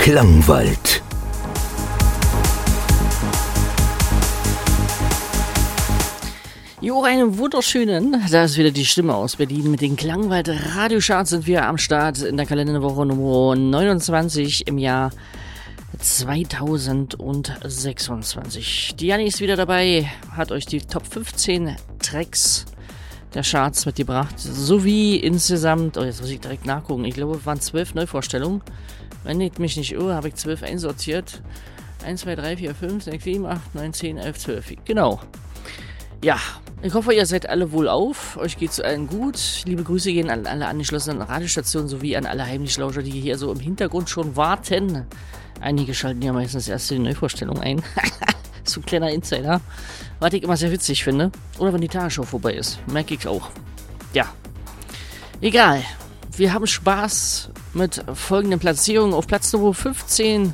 Klangwald. Jo, einen wunderschönen, da ist wieder die Stimme aus Berlin. Mit den Klangwald Radiocharts sind wir am Start in der Kalenderwoche Nummer 29 im Jahr 2026. Die Janni ist wieder dabei, hat euch die Top 15 Tracks der Charts mitgebracht, sowie insgesamt, jetzt muss ich direkt nachgucken, ich glaube es waren 12 Neuvorstellungen. Wenn ich mich nicht irre, habe ich 12 einsortiert. 1, 2, 3, 4, 5, 6, 7, 8, 9, 10, 11, 12. Genau. Ja, ich hoffe, ihr seid alle wohlauf. Euch geht's allen gut. Liebe Grüße gehen an alle angeschlossenen Radiostationen sowie an alle Heimlichlauscher, die hier so im Hintergrund schon warten. Einige schalten ja meistens erst die Neuvorstellung ein. So ein kleiner Insider. Was ich immer sehr witzig finde. Oder wenn die Tagesshow vorbei ist. Merke ich auch. Ja. Egal. Wir haben Spaß mit folgenden Platzierungen. Auf Platz Nummer 15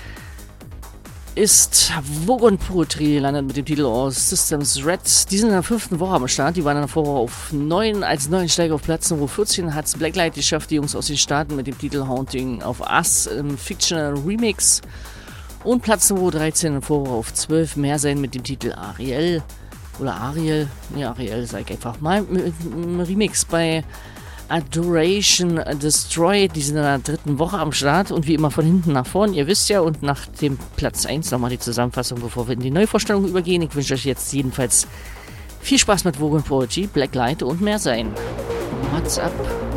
ist Vogon Poetry gelandet mit dem Titel aus Systems Red. Die sind in der 5. Woche am Start. Die waren dann vorher auf 9. Als neuen Steiger auf Platz Nummer 14 hat es Blacklight geschafft, die Jungs aus den Staaten mit dem Titel Haunting of Us im Fictional Remix. Und Platz Nummer 13 vorher auf 12 mehr sein mit dem Titel Ariel. Oder Ariel. Ja, Ariel sag ich einfach mal. Mit einem Remix bei Adoration Destroy, die sind in der 3. Woche am Start und wie immer von hinten nach vorn, ihr wisst ja, und nach dem Platz 1 nochmal die Zusammenfassung, bevor wir in die Neuvorstellung übergehen. Ich wünsche euch jetzt jedenfalls viel Spaß mit Vogon Poetry, Blacklight und mehr sein. What's up?